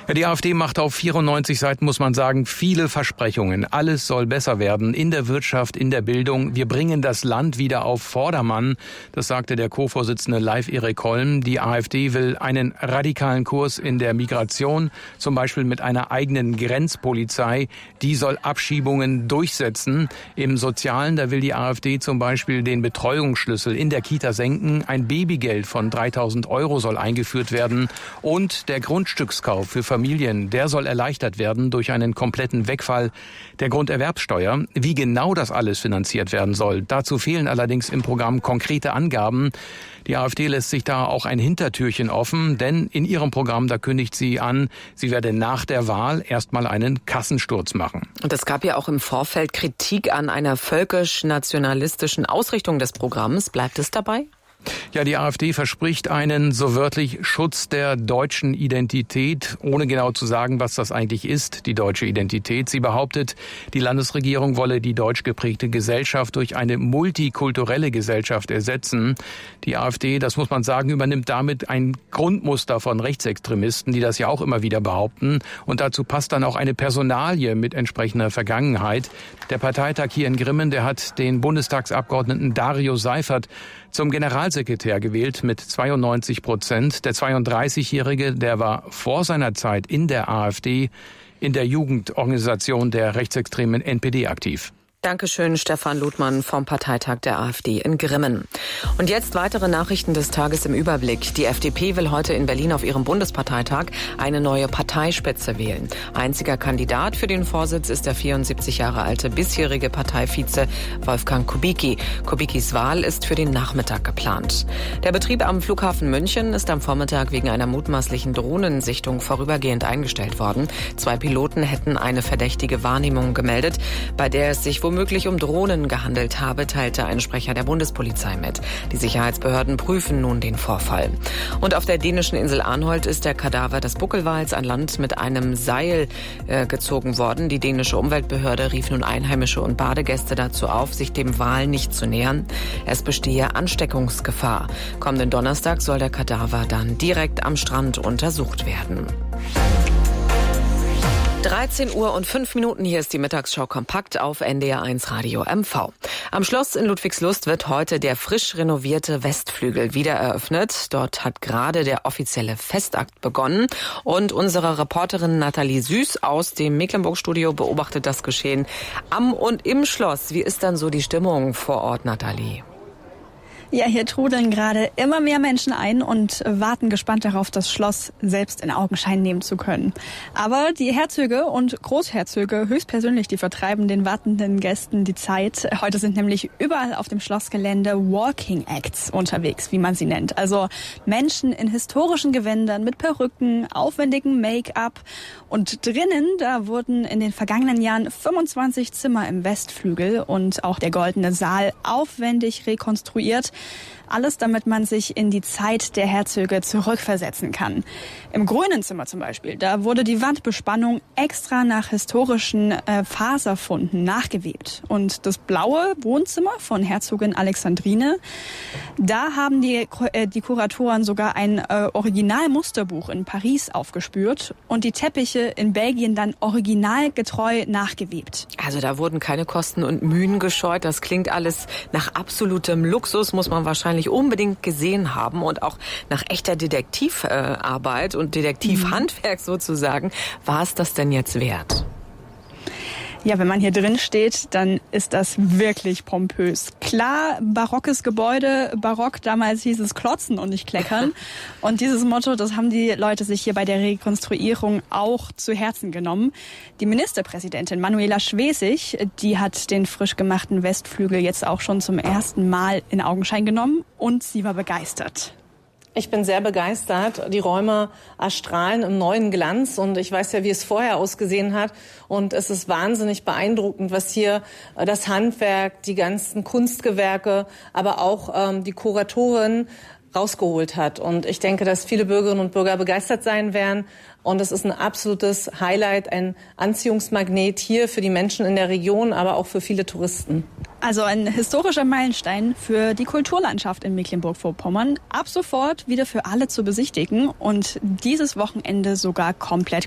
Die AfD macht auf 94 Seiten, muss man sagen, viele Versprechungen. Alles soll besser werden in der Wirtschaft, in der Bildung. Wir bringen das Land wieder auf Vordermann. Das sagte der Co-Vorsitzende Leif Erik Holm. Die AfD will einen radikalen Kurs in der Migration, zum Beispiel mit einer eigenen Grenzpolizei. Die soll Abschiebungen durchsetzen. Im Sozialen, da will die AfD zum Beispiel den Betreuungsschlüssel in der Kita senken. Ein Babygeld von 3.000 € soll eingeführt werden. Und der Grundstückskauf für Familien, der soll erleichtert werden durch einen kompletten Wegfall der Grunderwerbsteuer. Wie genau das alles finanziert werden soll, dazu fehlen allerdings im Programm konkrete Angaben. Die AfD lässt sich da auch ein Hintertürchen offen, denn in ihrem Programm, da kündigt sie an, sie werde nach der Wahl erstmal einen Kassensturz machen. Und es gab ja auch im Vorfeld Kritik an einer völkisch-nationalistischen Ausrichtung des Programms. Bleibt es dabei? Ja, die AfD verspricht einen, so wörtlich, Schutz der deutschen Identität, ohne genau zu sagen, was das eigentlich ist, die deutsche Identität. Sie behauptet, die Landesregierung wolle die deutsch geprägte Gesellschaft durch eine multikulturelle Gesellschaft ersetzen. Die AfD, das muss man sagen, übernimmt damit ein Grundmuster von Rechtsextremisten, die das ja auch immer wieder behaupten. Und dazu passt dann auch eine Personalie mit entsprechender Vergangenheit. Der Parteitag hier in Grimmen, der hat den Bundestagsabgeordneten Dario Seifert zum Generalsekretär gewählt mit 92%. Der 32-Jährige, der war vor seiner Zeit in der AfD in der Jugendorganisation der rechtsextremen NPD aktiv. Dankeschön, Stefan Ludmann vom Parteitag der AfD in Grimmen. Und jetzt weitere Nachrichten des Tages im Überblick. Die FDP will heute in Berlin auf ihrem Bundesparteitag eine neue Parteispitze wählen. Einziger Kandidat für den Vorsitz ist der 74 Jahre alte bisherige Parteivize Wolfgang Kubicki. Kubickis Wahl ist für den Nachmittag geplant. Der Betrieb am Flughafen München ist am Vormittag wegen einer mutmaßlichen Drohnensichtung vorübergehend eingestellt worden. 2 Piloten hätten eine verdächtige Wahrnehmung gemeldet, bei der es sich womöglich um Drohnen gehandelt habe, teilte ein Sprecher der Bundespolizei mit. Die Sicherheitsbehörden prüfen nun den Vorfall. Und auf der dänischen Insel Arnholt ist der Kadaver des Buckelwals an Land mit einem Seil gezogen worden. Die dänische Umweltbehörde rief nun Einheimische und Badegäste dazu auf, sich dem Wal nicht zu nähern. Es bestehe Ansteckungsgefahr. Kommenden Donnerstag soll der Kadaver dann direkt am Strand untersucht werden. 13 Uhr und 5 Minuten, hier ist die Mittagsschau kompakt auf NDR1 Radio MV. Am Schloss in Ludwigslust wird heute der frisch renovierte Westflügel wieder eröffnet. Dort hat gerade der offizielle Festakt begonnen und unsere Reporterin Nathalie Süß aus dem Mecklenburg-Studio beobachtet das Geschehen am und im Schloss. Wie ist dann so die Stimmung vor Ort, Nathalie? Ja, hier trudeln gerade immer mehr Menschen ein und warten gespannt darauf, das Schloss selbst in Augenschein nehmen zu können. Aber die Herzöge und Großherzöge höchstpersönlich, die vertreiben den wartenden Gästen die Zeit. Heute sind nämlich überall auf dem Schlossgelände Walking Acts unterwegs, wie man sie nennt. Also Menschen in historischen Gewändern mit Perücken, aufwendigem Make-up. Und drinnen, da wurden in den vergangenen Jahren 25 Zimmer im Westflügel und auch der Goldene Saal aufwendig rekonstruiert. Alles, damit man sich in die Zeit der Herzöge zurückversetzen kann. Im grünen Zimmer zum Beispiel, da wurde die Wandbespannung extra nach historischen Faserfunden nachgewebt. Und das blaue Wohnzimmer von Herzogin Alexandrine, da haben die Kuratoren sogar ein Originalmusterbuch in Paris aufgespürt und die Teppiche in Belgien dann originalgetreu nachgewebt. Also da wurden keine Kosten und Mühen gescheut. Das klingt alles nach absolutem Luxus, muss man wahrscheinlich unbedingt gesehen haben und auch nach echter Detektivarbeit und Detektivhandwerk sozusagen. War es das denn jetzt wert? Ja, wenn man hier drin steht, dann ist das wirklich pompös. Klar, barockes Gebäude, barock, damals hieß es klotzen und nicht kleckern. Und dieses Motto, das haben die Leute sich hier bei der Rekonstruierung auch zu Herzen genommen. Die Ministerpräsidentin Manuela Schwesig, die hat den frisch gemachten Westflügel jetzt auch schon zum ersten Mal in Augenschein genommen und sie war begeistert. Ich bin sehr begeistert. Die Räume erstrahlen im neuen Glanz und ich weiß ja, wie es vorher ausgesehen hat. Und es ist wahnsinnig beeindruckend, was hier das Handwerk, die ganzen Kunstgewerke, aber auch die Kuratorin rausgeholt hat. Und ich denke, dass viele Bürgerinnen und Bürger begeistert sein werden. Und es ist ein absolutes Highlight, ein Anziehungsmagnet hier für die Menschen in der Region, aber auch für viele Touristen. Also ein historischer Meilenstein für die Kulturlandschaft in Mecklenburg-Vorpommern. Ab sofort wieder für alle zu besichtigen und dieses Wochenende sogar komplett